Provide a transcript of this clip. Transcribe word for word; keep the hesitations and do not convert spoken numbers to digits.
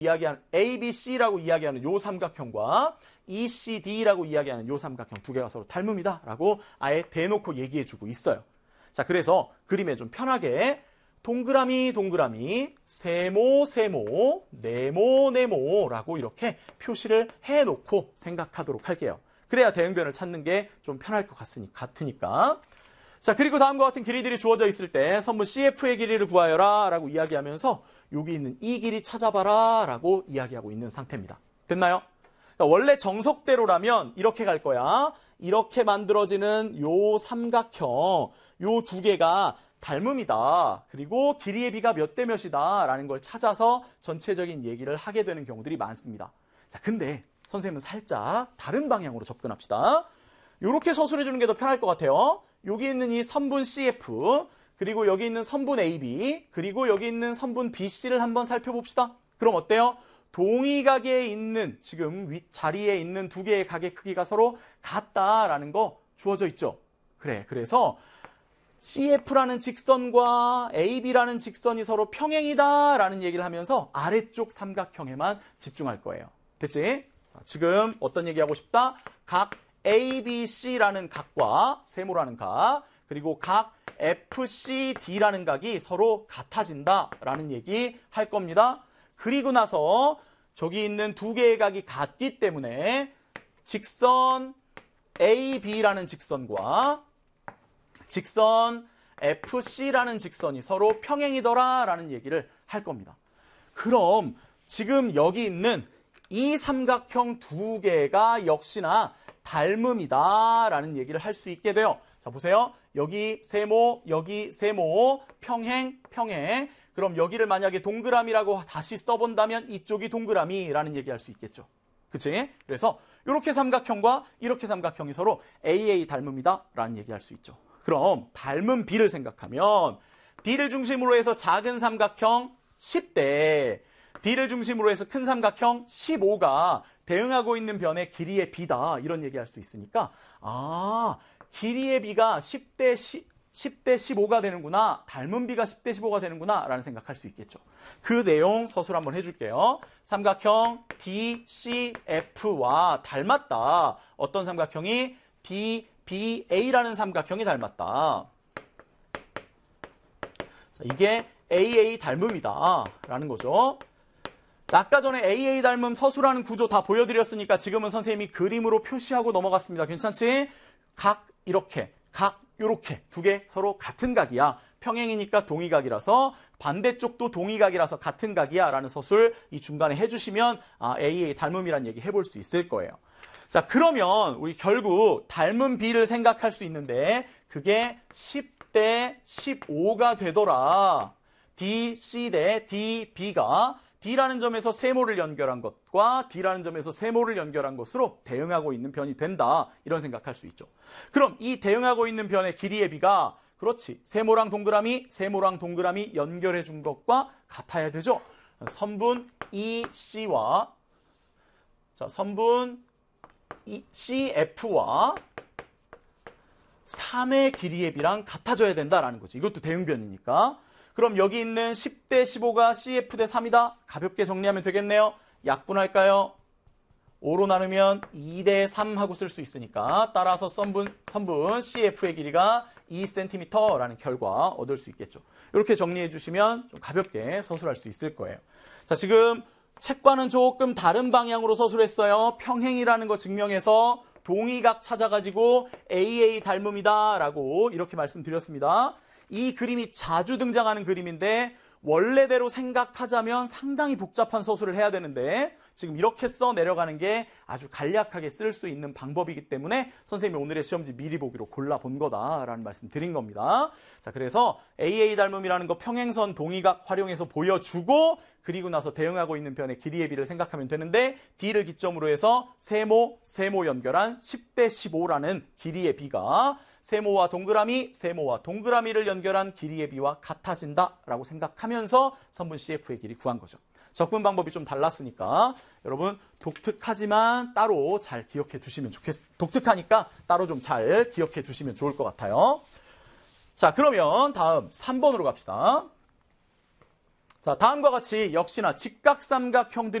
이야기하는 A, B, C라고 이야기하는 요 삼각형과 E, C, D라고 이야기하는 요 삼각형 두 개가 서로 닮음이다 라고 아예 대놓고 얘기해주고 있어요. 자, 그래서 그림에 좀 편하게 동그라미 동그라미 세모 세모 네모 네모라고 이렇게 표시를 해놓고 생각하도록 할게요. 그래야 대응변을 찾는 게 좀 편할 것 같으니, 같으니까. 자, 그리고 다음과 같은 길이들이 주어져 있을 때 선분 씨에프의 길이를 구하여라 라고 이야기하면서 여기 있는 이 길이 찾아봐라 라고 이야기하고 있는 상태입니다. 됐나요? 그러니까 원래 정석대로라면 이렇게 갈 거야. 이렇게 만들어지는 요 삼각형, 요 두 개가 닮음이다. 그리고 길이의 비가 몇 대 몇이다 라는 걸 찾아서 전체적인 얘기를 하게 되는 경우들이 많습니다. 자, 근데 선생님은 살짝 다른 방향으로 접근합시다. 이렇게 서술해 주는 게 더 편할 것 같아요. 여기 있는 이 선분 씨에프, 그리고 여기 있는 선분 에이비, 그리고 여기 있는 선분 비씨를 한번 살펴봅시다. 그럼 어때요? 동의각에 있는, 지금 윗자리에 있는 두 개의 각의 크기가 서로 같다라는 거 주어져 있죠. 그래, 그래서 씨에프라는 직선과 에이비라는 직선이 서로 평행이다라는 얘기를 하면서 아래쪽 삼각형에만 집중할 거예요. 됐지? 지금 어떤 얘기하고 싶다? 각 에이비씨라는 각과 세모라는 각, 그리고 각 에프씨디라는 각이 서로 같아진다라는 얘기 할 겁니다. 그리고 나서 저기 있는 두 개의 각이 같기 때문에 직선 에이비라는 직선과 직선 에프씨라는 직선이 서로 평행이더라라는 얘기를 할 겁니다. 그럼 지금 여기 있는 이 삼각형 두 개가 역시나 닮음이다라는 얘기를 할 수 있게 돼요. 자, 보세요. 여기 세모, 여기 세모, 평행, 평행. 그럼 여기를 만약에 동그라미라고 다시 써본다면 이쪽이 동그라미라는 얘기할 수 있겠죠. 그치? 그래서 이렇게 삼각형과 이렇게 삼각형이 서로 에이에이 닮음이다라는 얘기할 수 있죠. 그럼 닮은 B를 생각하면 D를 중심으로 해서 작은 삼각형 십 대, D를 중심으로 해서 큰 삼각형 십오가 대응하고 있는 변의 길이의 B다 이런 얘기할 수 있으니까 아, 길이의 B가 십 대 십오가 되는구나, 닮은 B가 십 대 십오가 되는구나 라는 생각할 수 있겠죠. 그 내용 서술 한번 해줄게요. 삼각형 디씨에프와 닮았다. 어떤 삼각형이? 디비에이라는 삼각형이 닮았다. 자, 이게 에이에이 닮음이다 라는 거죠. 자, 아까 전에 에이에이 닮음 서술하는 구조 다 보여드렸으니까 지금은 선생님이 그림으로 표시하고 넘어갔습니다. 괜찮지? 각 이렇게, 각 이렇게 두 개 서로 같은 각이야. 평행이니까 동의각이라서, 반대쪽도 동의각이라서 같은 각이야 라는 서술 이 중간에 해주시면 아, 에이에이 닮음이란 얘기 해볼 수 있을 거예요. 자, 그러면 우리 결국 닮은 B를 생각할 수 있는데 그게 십 대 십오가 되더라. 디씨 대 디비가 D라는 점에서 세모를 연결한 것과 D라는 점에서 세모를 연결한 것으로 대응하고 있는 변이 된다. 이런 생각할 수 있죠. 그럼 이 대응하고 있는 변의 길이의 B가 그렇지. 세모랑 동그라미, 세모랑 동그라미 연결해 준 것과 같아야 되죠. 선분 이씨와 자, 선분 씨에프와 삼의 길이의 B랑 같아져야 된다라는 거지. 이것도 대응변이니까. 그럼 여기 있는 십 대 십오가 씨에프 대 삼이다. 가볍게 정리하면 되겠네요. 약분할까요? 오로 나누면 이 대 삼 하고 쓸 수 있으니까 따라서 선분, 선분 씨에프의 길이가 이 센티미터라는 결과 얻을 수 있겠죠. 이렇게 정리해 주시면 좀 가볍게 서술할 수 있을 거예요. 자, 지금 책과는 조금 다른 방향으로 서술했어요. 평행이라는 거 증명해서 동의각 찾아가지고 에이에이 닮음이다 라고 이렇게 말씀드렸습니다. 이 그림이 자주 등장하는 그림인데 원래대로 생각하자면 상당히 복잡한 서술을 해야 되는데 지금 이렇게 써 내려가는 게 아주 간략하게 쓸 수 있는 방법이기 때문에 선생님이 오늘의 시험지 미리 보기로 골라본 거다라는 말씀 드린 겁니다. 자, 그래서 에이에이 닮음이라는 거 평행선 동의각 활용해서 보여주고 그리고 나서 대응하고 있는 변의 길이의 B를 생각하면 되는데 D를 기점으로 해서 세모, 세모 연결한 십 대 십오라는 길이의 B가 세모와 동그라미, 세모와 동그라미를 연결한 길이의 B와 같아진다라고 생각하면서 선분 씨에프의 길이 구한 거죠. 접근 방법이 좀 달랐으니까 여러분 독특하지만 따로 잘 기억해 두시면 좋겠습니다. 독특하니까 따로 좀 잘 기억해 두시면 좋을 것 같아요. 자, 그러면 다음 삼 번으로 갑시다. 자, 다음과 같이 역시나 직각삼각형들이